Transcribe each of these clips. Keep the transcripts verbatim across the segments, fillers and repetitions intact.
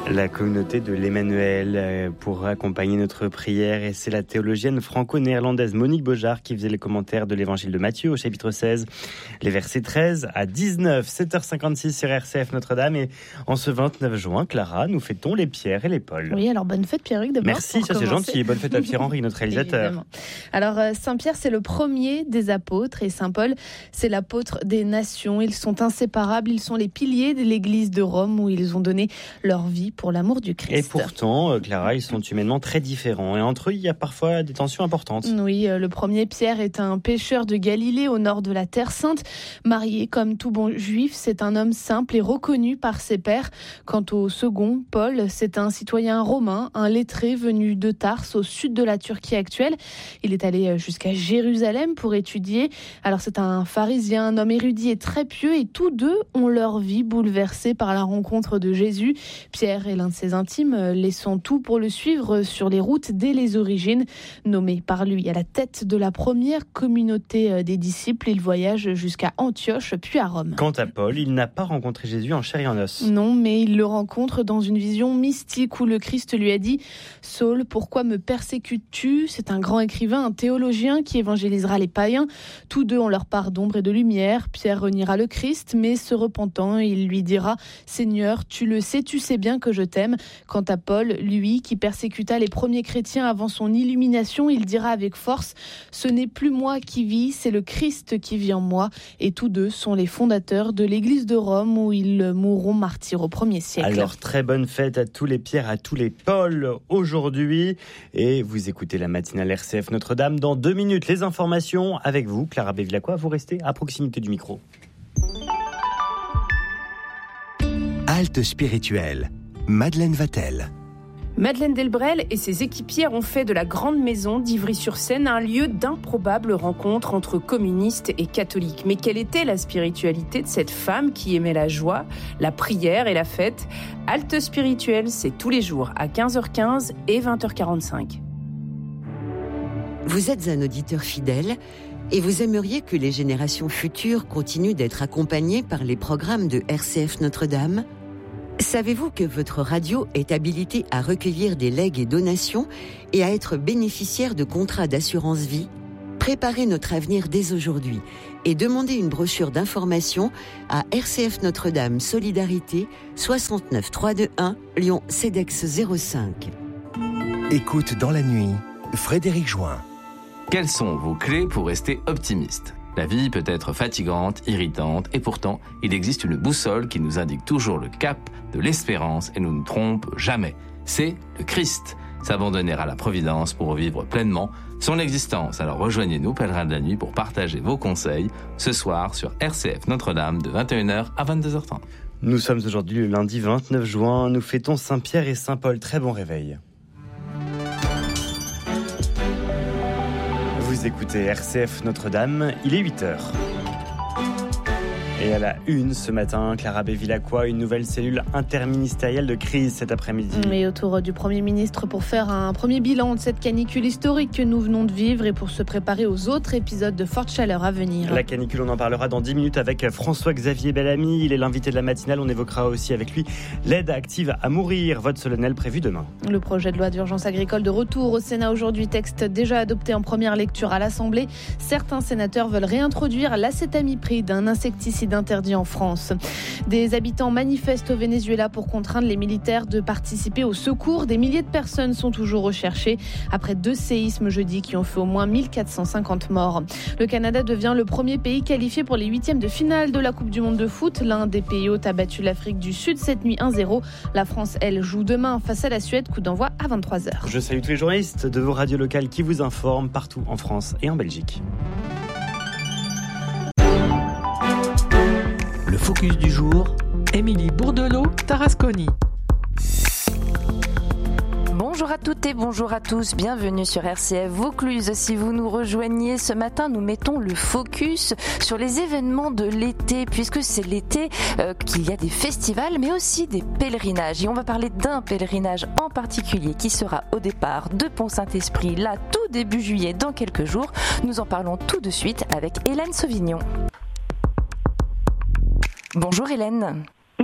La communauté de l'Emmanuel pour accompagner notre prière, et c'est la théologienne franco-néerlandaise Monique Beaujard qui faisait les commentaires de l'évangile de Matthieu au chapitre seize, les versets treize à dix-neuf, sept heures cinquante-six sur R C F Notre-Dame. Et en ce vingt-neuf juin, Clara, nous fêtons les Pierre et les Paul. Oui, alors bonne fête Pierre-Hugues d'abord. Merci, ça c'est gentil, bonne fête à Pierre-Henri, notre réalisateur. Évidemment. Alors Saint-Pierre, c'est le premier des apôtres, et Saint-Paul, c'est l'apôtre des nations. Ils sont inséparables, ils sont les piliers de l'église de Rome où ils ont donné leur vie pour l'amour du Christ. Et pourtant, Clara, ils sont humainement très différents. Et entre eux, il y a parfois des tensions importantes. Oui, le premier, Pierre, est un pêcheur de Galilée au nord de la Terre Sainte. Marié comme tout bon juif, c'est un homme simple et reconnu par ses pairs. Quant au second, Paul, c'est un citoyen romain, un lettré venu de Tarse, au sud de la Turquie actuelle. Il est allé jusqu'à Jérusalem pour étudier. Alors c'est un pharisien, un homme érudit et très pieux, et tous deux ont leur vie bouleversée par la rencontre de Jésus. Pierre est l'un de ses intimes, laissant tout pour le suivre sur les routes dès les origines. Nommé par lui à la tête de la première communauté des disciples, il voyage jusqu'à Antioche, puis à Rome. Quant à Paul, il n'a pas rencontré Jésus en chair et en os. Non, mais il le rencontre dans une vision mystique où le Christ lui a dit « Saul, pourquoi me persécutes-tu » C'est un grand écrivain, un théologien qui évangélisera les païens. Tous deux ont leur part d'ombre et de lumière. Pierre reniera le Christ, mais se repentant, il lui dira « Seigneur, tu le sais, tu sais bien que je t'aime ». Quant à Paul, lui, qui persécuta les premiers chrétiens avant son illumination, il dira avec force « Ce n'est plus moi qui vis, c'est le Christ qui vit en moi ». Et tous deux sont les fondateurs de l'église de Rome où ils mourront martyrs au premier siècle. Alors, très bonne fête à tous les Pierre, à tous les Paul aujourd'hui. Et vous écoutez la matinale R C F Notre-Dame. Dans deux minutes, les informations avec vous, Clara Bevilacqua. Vous restez à proximité du micro. Halte spirituelle. Madeleine Vatel. Madeleine Delbrel et ses équipières ont fait de la Grande Maison d'Ivry-sur-Seine un lieu d'improbable rencontre entre communistes et catholiques. Mais quelle était la spiritualité de cette femme qui aimait la joie, la prière et la fête ? Halte spirituelle, c'est tous les jours à quinze heures quinze et vingt heures quarante-cinq. Vous êtes un auditeur fidèle et vous aimeriez que les générations futures continuent d'être accompagnées par les programmes de R C F Notre-Dame ? Savez-vous que votre radio est habilitée à recueillir des legs et donations et à être bénéficiaire de contrats d'assurance vie ? Préparez notre avenir dès aujourd'hui et demandez une brochure d'information à R C F Notre-Dame Solidarité soixante-neuf trois cent vingt-et-un Lyon CEDEX zéro cinq. Écoute dans la nuit, Frédéric Join. Quelles sont vos clés pour rester optimiste ? La vie peut être fatigante, irritante, et pourtant, il existe une boussole qui nous indique toujours le cap de l'espérance et ne nous trompe jamais. C'est le Christ. S'abandonner à la providence pour vivre pleinement son existence. Alors rejoignez-nous, pèlerins de la nuit, pour partager vos conseils ce soir sur R C F Notre-Dame de vingt et une heures à vingt-deux heures trente. Nous sommes aujourd'hui le lundi vingt-neuf juin. Nous fêtons Saint-Pierre et Saint-Paul. Très bon réveil. Vous écoutez R C F Notre-Dame, il est huit heures. Et à la une ce matin, Clara Bevilacqua, une nouvelle cellule interministérielle de crise cet après-midi. Mais autour du Premier ministre pour faire un premier bilan de cette canicule historique que nous venons de vivre et pour se préparer aux autres épisodes de forte chaleur à venir. La canicule, on en parlera dans dix minutes avec François-Xavier Bellamy. Il est l'invité de la matinale. On évoquera aussi avec lui l'aide active à mourir. Vote solennel prévu demain. Le projet de loi d'urgence agricole de retour au Sénat aujourd'hui. Texte déjà adopté en première lecture à l'Assemblée. Certains sénateurs veulent réintroduire l'acétamipride, un insecticide interdit en France. Des habitants manifestent au Venezuela pour contraindre les militaires de participer au secours. Des milliers de personnes sont toujours recherchées après deux séismes jeudi qui ont fait au moins mille quatre cent cinquante morts. Le Canada devient le premier pays qualifié pour les huitièmes de finale de la Coupe du Monde de foot. L'un des pays hôtes a battu l'Afrique du Sud cette nuit un zéro. La France, elle, joue demain face à la Suède. Coup d'envoi à vingt-trois heures. Je salue tous les journalistes de vos radios locales qui vous informent partout en France et en Belgique. Le focus du jour, Émilie Bourdelot-Tarasconi. Bonjour à toutes et bonjour à tous, bienvenue sur R C F Vaucluse. Si vous nous rejoignez ce matin, nous mettons le focus sur les événements de l'été, puisque c'est l'été euh, qu'il y a des festivals, mais aussi des pèlerinages. Et on va parler d'un pèlerinage en particulier qui sera au départ de Pont-Saint-Esprit, là tout début juillet, dans quelques jours. Nous en parlons tout de suite avec Hélène Sauvignon. Bonjour Hélène.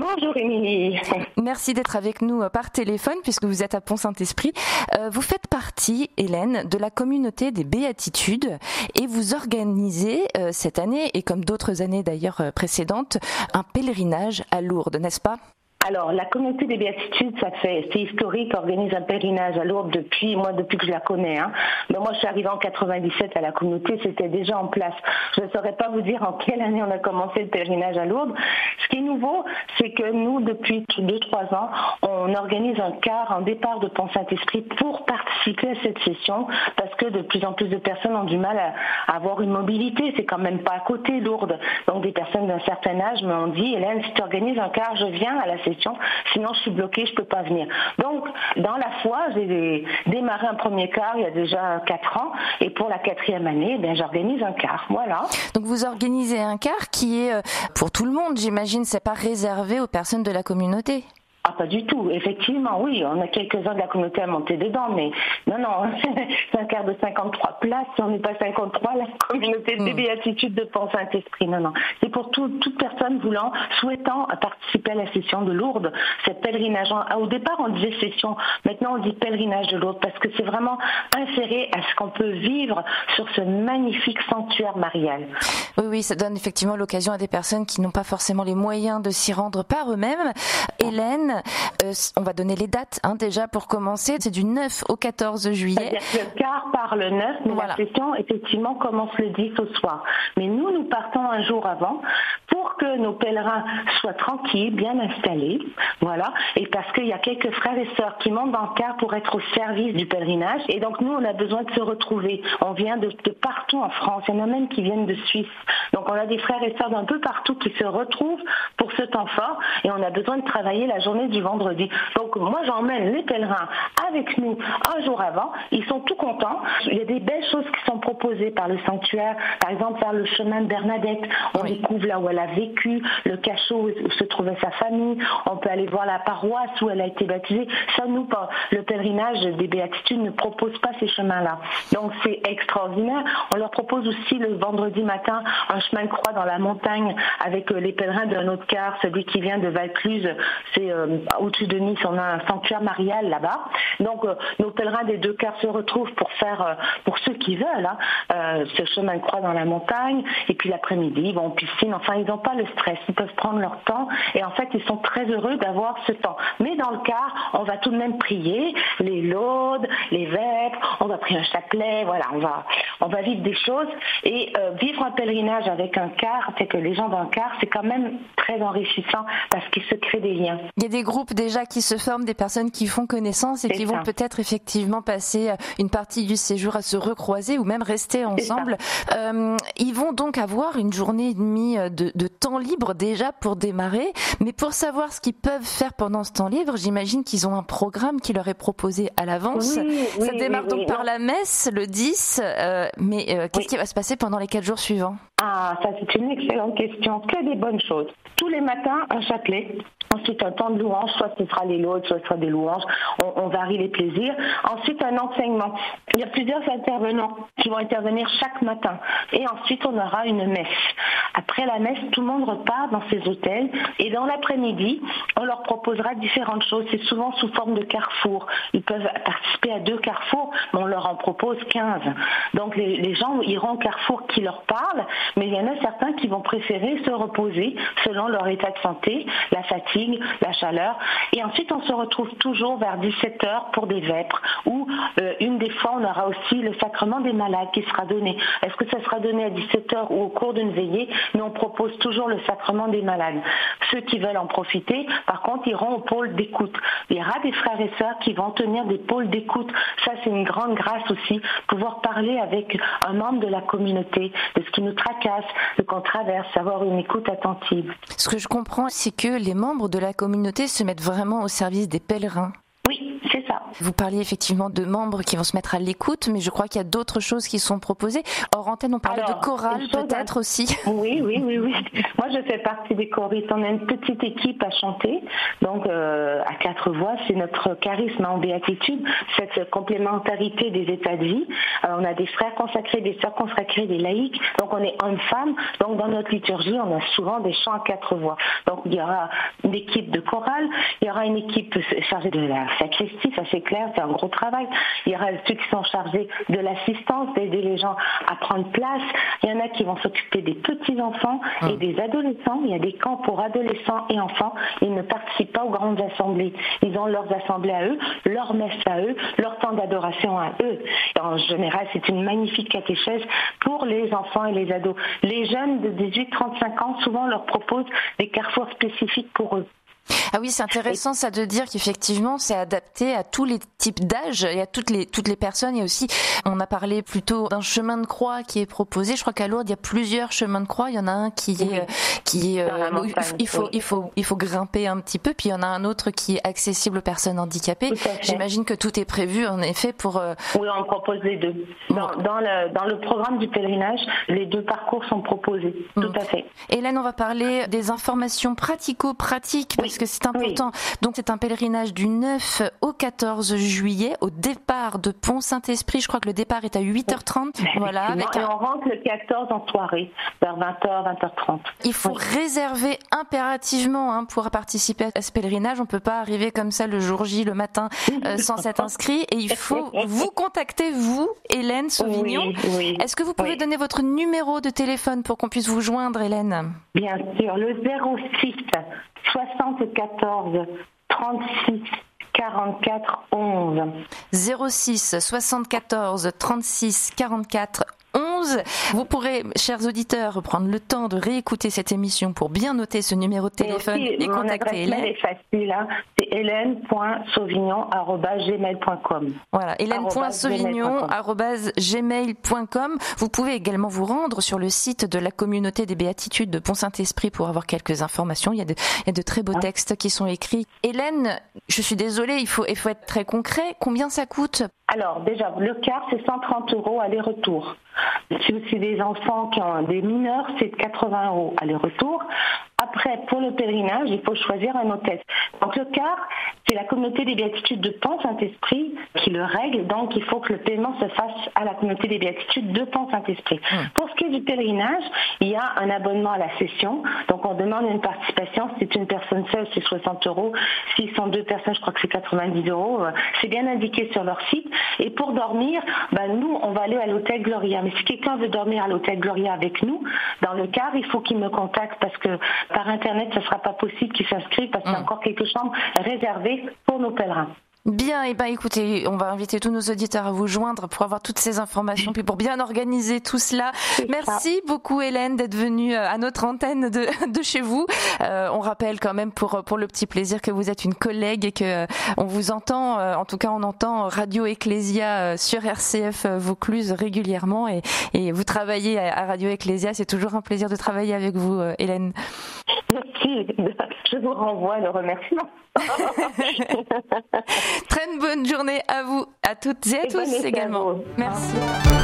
Bonjour Émilie. Merci d'être avec nous par téléphone puisque vous êtes à Pont-Saint-Esprit. Euh, vous faites partie, Hélène, de la communauté des Béatitudes et vous organisez euh, cette année, et comme d'autres années d'ailleurs euh, précédentes, un pèlerinage à Lourdes, n'est-ce pas ? Alors, la communauté des Béatitudes, ça fait, c'est historique, organise un pèlerinage à Lourdes depuis, moi, depuis que je la connais, hein. Mais moi, je suis arrivée en quatre-vingt-dix-sept à la communauté, c'était déjà en place. Je ne saurais pas vous dire en quelle année on a commencé le pèlerinage à Lourdes. Ce qui est nouveau, c'est que nous, depuis deux trois ans, on organise un car, un départ de Pont-Saint-Esprit pour participer à cette session, parce que de plus en plus de personnes ont du mal à, à avoir une mobilité. C'est quand même pas à côté, Lourdes. Donc, des personnes d'un certain âge m'ont dit, Hélène, si tu organises un car, je viens à la session. Sinon je suis bloquée, je peux pas venir. Donc dans la foi, j'ai démarré un premier car il y a déjà quatre ans, et pour la quatrième année, ben j'organise un car. Voilà. Donc vous organisez un car qui est pour tout le monde, j'imagine, c'est pas réservé aux personnes de la communauté. Ah, pas du tout. Effectivement, oui, on a quelques-uns de la communauté à monter dedans, mais non, non, c'est un quart de cinquante-trois places. Si on n'est pas cinquante-trois, la communauté des mmh. Béatitudes de Pont-Saint-Esprit, non, non. C'est pour tout, toute personne voulant, souhaitant participer à la session de Lourdes, cette pèlerinage. Au départ, on disait session. Maintenant, on dit pèlerinage de Lourdes parce que c'est vraiment inséré à ce qu'on peut vivre sur ce magnifique sanctuaire marial. Oui, oui, ça donne effectivement l'occasion à des personnes qui n'ont pas forcément les moyens de s'y rendre par eux-mêmes. Hélène, Euh, on va donner les dates hein, déjà pour commencer. C'est du neuf au quatorze juillet. C'est-à-dire que le car part le neuf, mais voilà. La session effectivement commence le dix au soir. Mais nous, nous partons un jour avant pour que nos pèlerins soient tranquilles, bien installés. Voilà. Et parce qu'il y a quelques frères et sœurs qui montent dans le car pour être au service du pèlerinage. Et donc nous, on a besoin de se retrouver. On vient de, de partout en France. Il y en a même qui viennent de Suisse. Donc on a des frères et sœurs d'un peu partout qui se retrouvent pour ce temps fort. Et on a besoin de travailler la journée du vendredi. Donc moi j'emmène les pèlerins avec nous un jour avant, ils sont tout contents. Il y a des belles choses qui sont proposées par le sanctuaire, par exemple faire le chemin de Bernadette, on oui. découvre là où elle a vécu, le cachot où se trouvait sa famille, on peut aller voir la paroisse où elle a été baptisée. Ça, nous, le pèlerinage des Béatitudes ne propose pas ces chemins-là. Donc c'est extraordinaire. On leur propose aussi le vendredi matin un chemin de croix dans la montagne avec les pèlerins d'un autre car, celui qui vient de Vaucluse, c'est euh, au-dessus de Nice, on a un sanctuaire marial là-bas. Donc euh, nos pèlerins des deux cars se retrouvent pour faire, euh, pour ceux qui veulent, hein, euh, ce chemin de croix dans la montagne. Et puis l'après-midi, ils vont en piscine. Enfin, ils n'ont pas le stress. Ils peuvent prendre leur temps. Et en fait, ils sont très heureux d'avoir ce temps. Mais dans le car, on va tout de même prier les laudes, les vêpres. On va prier un chapelet. Voilà, on va, on va vivre des choses. Et euh, vivre un pèlerinage avec un car, c'est que les gens dans le car, c'est quand même très enrichissant parce qu'il se crée des liens. Il y a des groupes déjà qui se forment, des personnes qui font connaissance et c'est qui ça. Vont peut-être effectivement passer une partie du séjour à se recroiser ou même rester ensemble. Euh, ils vont donc avoir une journée et demie de, de temps libre déjà pour démarrer, mais pour savoir ce qu'ils peuvent faire pendant ce temps libre, j'imagine qu'ils ont un programme qui leur est proposé à l'avance. Oui, ça oui, démarre oui, donc oui, par non. la messe le dix, euh, mais euh, qu'est-ce oui. qui va se passer pendant les quatre jours suivants ? Ah, ça c'est une excellente question. Que des bonnes choses. Tous les matins, un chapelet. Ensuite, un temps de louange, soit ce sera les laudes, soit ce sera des louanges. On, on varie les plaisirs. Ensuite, un enseignement. Il y a plusieurs intervenants qui vont intervenir chaque matin. Et ensuite, on aura une messe. Après la messe, tout le monde repart dans ses hôtels. Et dans l'après-midi, on leur proposera différentes choses. C'est souvent sous forme de carrefour. Ils peuvent participer à deux carrefours, mais on leur en propose quinze. Donc, les, les gens iront au carrefour qui leur parle, mais il y en a certains qui vont préférer se reposer selon leur état de santé, la fatigue, la chaleur. Et ensuite, on se retrouve toujours vers dix-sept heures pour des vêpres, où euh, une des fois, on aura aussi le sacrement des malades qui sera donné. Est-ce que ça sera donné à dix-sept heures ou au cours d'une veillée? Mais on propose toujours le sacrement des malades. Ceux qui veulent en profiter, par contre, iront au pôle d'écoute. Il y aura des frères et sœurs qui vont tenir des pôles d'écoute. Ça, c'est une grande grâce aussi, pouvoir parler avec un membre de la communauté, de ce qui nous tracasse, de qu'on traverse, avoir une écoute attentive. Ce que je comprends, c'est que les membres de la communauté se mettent vraiment au service des pèlerins. Oui, c'est ça. Vous parliez effectivement de membres qui vont se mettre à l'écoute, mais je crois qu'il y a d'autres choses qui sont proposées. Hors antenne, on parlait Alors, de chorale peut-être à... aussi. Oui, oui, oui, oui. Moi, je fais partie des choristes. On a une petite équipe à chanter, donc euh, à quatre voix. C'est notre charisme en béatitude, cette complémentarité des états de vie. Alors, on a des frères consacrés, des sœurs consacrées, des laïcs. Donc, on est hommes-femmes. Donc, dans notre liturgie, on a souvent des chants à quatre voix. Donc, il y aura une équipe de chorale, il y aura une équipe chargée de la sacristie, ça c'est clair, c'est un gros travail. Il y aura ceux qui sont chargés de l'assistance, d'aider les gens à prendre place. Il y en a qui vont s'occuper des petits-enfants et mmh. des adolescents. Il y a des camps pour adolescents et enfants. Ils ne participent pas aux grandes assemblées. Ils ont leurs assemblées à eux, leurs messes à eux, leur temps d'adoration à eux. Et en général, c'est une magnifique catéchèse pour les enfants et les ados. Les jeunes de dix-huit à trente-cinq ans, souvent, leur proposent des carrefours spécifiques pour eux. Ah oui, c'est intéressant ça de dire qu'effectivement c'est adapté à tous les types d'âge et à toutes les toutes les personnes. Et aussi, on a parlé plutôt d'un chemin de croix qui est proposé. Je crois qu'à Lourdes il y a plusieurs chemins de croix. Il y en a un qui est oui. qui est euh, il faut il faut il faut grimper un petit peu. Puis il y en a un autre qui est accessible aux personnes handicapées. J'imagine que tout est prévu en effet pour. Euh... Oui, on propose les deux. Dans, dans le dans le programme du pèlerinage, les deux parcours sont proposés. Mmh. Tout à fait. Hélène, on va parler des informations pratico-pratiques. Oui. Parce que c'est important. Oui. Donc c'est un pèlerinage du neuf au quatorze juillet au départ de Pont-Saint-Esprit. Je crois que le départ est à huit heures trente. Voilà. Avec et un... on rentre le quatorze en soirée, vers vingt heures, vingt heures trente. Il faut oui. réserver impérativement hein, pour participer à ce pèlerinage. On ne peut pas arriver comme ça le jour J, le matin, euh, sans s'être inscrit. Et il faut vous contacter, vous, Hélène Sauvignon. Oui, oui. Est-ce que vous pouvez oui. donner votre numéro de téléphone pour qu'on puisse vous joindre, Hélène ? Bien sûr, le zéro six soixante-quatorze trente-six quarante-quatre onze. zéro six soixante-quatorze trente-six quarante-quatre onze. Vous pourrez, chers auditeurs, prendre le temps de réécouter cette émission pour bien noter ce numéro de téléphone et, aussi, et contacter Hélène. Mon adresse mail est facile, hein. C'est hélène point sauvignon arobase gmail point com. Voilà, hélène point sauvignon arobase gmail point com. Vous pouvez également vous rendre sur le site de la communauté des béatitudes de Pont-Saint-Esprit pour avoir quelques informations. Il y a de, il y a de très beaux textes qui sont écrits. Hélène, je suis désolée, il faut, il faut être très concret. Combien ça coûte ? Alors, déjà, le quart, c'est cent trente euros aller-retour. Si c'est des enfants qui ont des mineurs, c'est quatre-vingts euros aller-retour. Après, pour le pèlerinage, il faut choisir un hôtel. Donc le quart, c'est la communauté des béatitudes de Pont-Saint-Esprit qui le règle. Donc il faut que le paiement se fasse à la communauté des béatitudes de Pont-Saint-Esprit. Mmh. Pour ce qui est du pèlerinage, il y a un abonnement à la session. Donc on demande une participation. Si c'est une personne seule, c'est soixante euros. S'ils sont deux personnes, je crois que c'est quatre-vingt-dix euros. C'est bien indiqué sur leur site. Et pour dormir, ben, nous, on va aller à l'hôtel Gloria. Mais si quelqu'un veut dormir à l'hôtel Gloria avec nous, dans le quart, il faut qu'il me contacte parce que par Internet, ce ne sera pas possible qu'ils s'inscrivent parce qu'il y a encore quelques chambres réservées pour nos pèlerins. Bien, et eh ben écoutez, on va inviter tous nos auditeurs à vous joindre pour avoir toutes ces informations, puis pour bien organiser tout cela. C'est Merci ça. beaucoup Hélène d'être venue à notre antenne de, de chez vous. Euh, on rappelle quand même pour pour le petit plaisir que vous êtes une collègue et que euh, on vous entend, euh, en tout cas on entend Radio Ecclésia euh, sur R C F euh, Vaucluse régulièrement et, et vous travaillez à, à Radio Ecclésia. C'est toujours un plaisir de travailler avec vous, euh, Hélène. Merci, je vous renvoie le remerciement. Très bonne journée à vous, à toutes et à et tous également. Merci.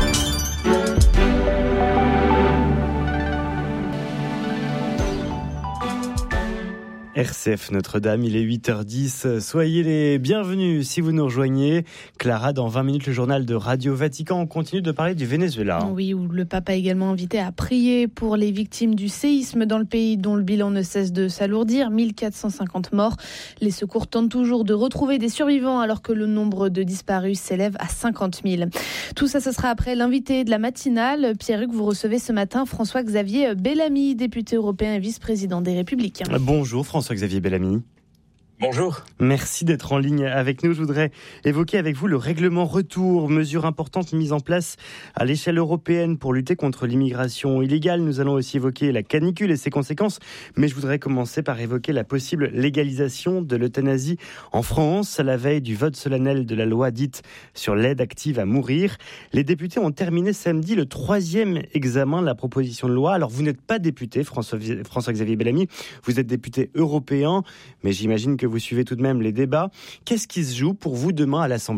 R C F Notre-Dame, il est huit heures dix. Soyez les bienvenus si vous nous rejoignez. Clara, dans vingt minutes, le journal de Radio Vatican. On continue de parler du Venezuela. Oui, où le pape a également invité à prier pour les victimes du séisme dans le pays dont le bilan ne cesse de s'alourdir. mille quatre cent cinquante morts. Les secours tentent toujours de retrouver des survivants alors que le nombre de disparus s'élève à cinquante mille. Tout ça, ce sera après l'invité de la matinale. Pierre-Hugues, vous recevez ce matin François-Xavier Bellamy, député européen et vice-président des Républicains. Bonjour François. François-Xavier Bellamy. Bonjour. Merci d'être en ligne avec nous. Je voudrais évoquer avec vous le règlement retour, mesure importante mise en place à l'échelle européenne pour lutter contre l'immigration illégale. Nous allons aussi évoquer la canicule et ses conséquences, mais je voudrais commencer par évoquer la possible légalisation de l'euthanasie en France à la veille du vote solennel de la loi dite sur l'aide active à mourir. Les députés ont terminé samedi le troisième examen de la proposition de loi. Alors vous n'êtes pas député, François, François-Xavier Bellamy, vous êtes député européen, mais j'imagine que vous suivez tout de même les débats. Qu'est-ce qui se joue pour vous demain à l'Assemblée ?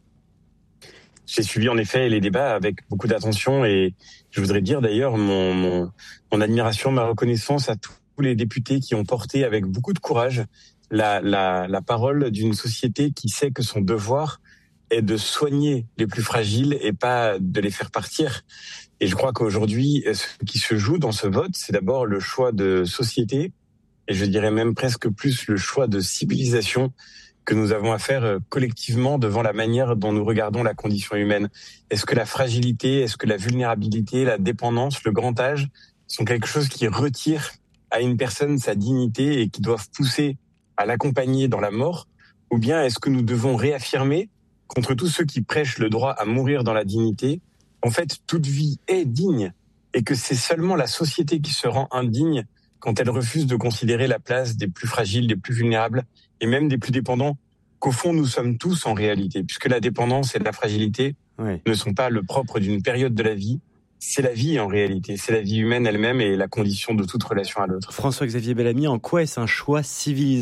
J'ai suivi en effet les débats avec beaucoup d'attention et je voudrais dire d'ailleurs mon, mon, mon admiration, ma reconnaissance à tous les députés qui ont porté avec beaucoup de courage la, la, la parole d'une société qui sait que son devoir est de soigner les plus fragiles et pas de les faire partir. Et je crois qu'aujourd'hui, ce qui se joue dans ce vote, c'est d'abord le choix de société et je dirais même presque plus le choix de civilisation que nous avons à faire collectivement devant la manière dont nous regardons la condition humaine. Est-ce que la fragilité, est-ce que la vulnérabilité, la dépendance, le grand âge sont quelque chose qui retire à une personne sa dignité et qui doivent pousser à l'accompagner dans la mort? Ou bien est-ce que nous devons réaffirmer contre tous ceux qui prêchent le droit à mourir dans la dignité, en fait, toute vie est digne et que c'est seulement la société qui se rend indigne quand elle refuse de considérer la place des plus fragiles, des plus vulnérables et même des plus dépendants, qu'au fond nous sommes tous en réalité, puisque la dépendance et la fragilité oui. ne sont pas le propre d'une période de la vie, c'est la vie en réalité, c'est la vie humaine elle-même et la condition de toute relation à l'autre. François-Xavier Bellamy, en quoi est-ce un choix civilisationnel ?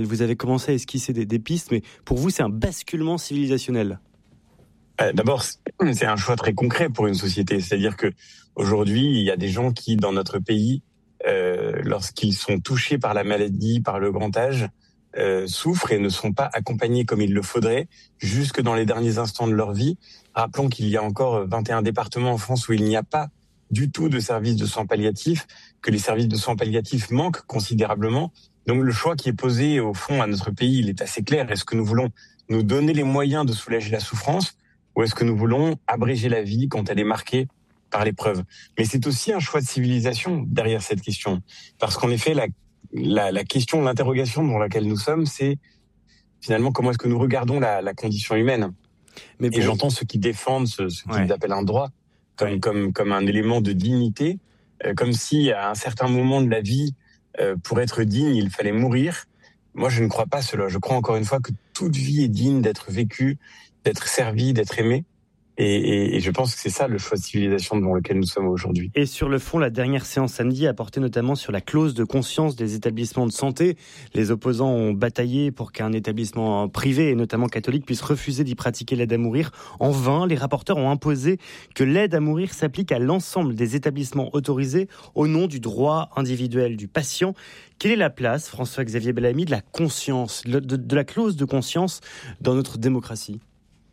Vous avez commencé à esquisser des, des pistes, mais pour vous c'est un basculement civilisationnel ? euh, D'abord, c'est un choix très concret pour une société, c'est-à-dire que aujourd'hui il y a des gens qui dans notre pays, euh, lorsqu'ils sont touchés par la maladie, par le grand âge, Euh, souffrent et ne sont pas accompagnés comme il le faudrait jusque dans les derniers instants de leur vie. Rappelons qu'il y a encore vingt et un départements en France où il n'y a pas du tout de services de soins palliatifs, que les services de soins palliatifs manquent considérablement. Donc le choix qui est posé au fond à notre pays, il est assez clair. Est-ce que nous voulons nous donner les moyens de soulager la souffrance ou est-ce que nous voulons abréger la vie quand elle est marquée par l'épreuve ? Mais c'est aussi un choix de civilisation derrière cette question. Parce qu'en effet, la La, la question, l'interrogation dans laquelle nous sommes, c'est finalement comment est-ce que nous regardons la, la condition humaine. Mais bon, et j'entends ceux qui défendent ce, ce qu'ils ouais. appellent un droit comme, ouais. comme, comme un élément de dignité, euh, comme si à un certain moment de la vie, euh, pour être digne, il fallait mourir. Moi, je ne crois pas cela. Je crois encore une fois que toute vie est digne d'être vécue, d'être servie, d'être aimée. Et, et, et je pense que c'est ça le choix de civilisation devant lequel nous sommes aujourd'hui. Et sur le fond, la dernière séance samedi a porté notamment sur la clause de conscience des établissements de santé. Les opposants ont bataillé pour qu'un établissement privé, et notamment catholique, puisse refuser d'y pratiquer l'aide à mourir. En vain, les rapporteurs ont imposé que l'aide à mourir s'applique à l'ensemble des établissements autorisés au nom du droit individuel du patient. Quelle est la place, François-Xavier Bellamy, de la conscience, de, de la clause de conscience dans notre démocratie ?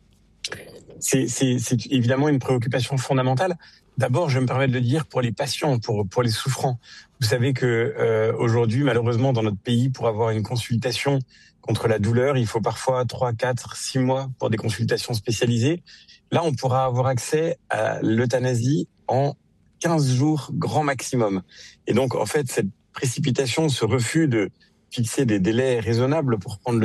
C'est, c'est, c'est évidemment une préoccupation fondamentale. D'abord, je me permets de le dire pour les patients, pour, pour les souffrants. Vous savez que euh, aujourd'hui, malheureusement, dans notre pays, pour avoir une consultation contre la douleur, il faut parfois trois, quatre, six mois pour des consultations spécialisées. Là, on pourra avoir accès à l'euthanasie en quinze jours grand maximum. Et donc, en fait, cette précipitation, ce refus de fixer des délais raisonnables pour prendre le